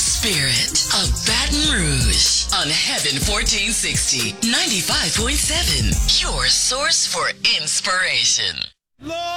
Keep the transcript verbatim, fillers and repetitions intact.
spirit of Baton Rouge on Heaven fourteen sixty, ninety-five point seven. Your source for inspiration. Lord!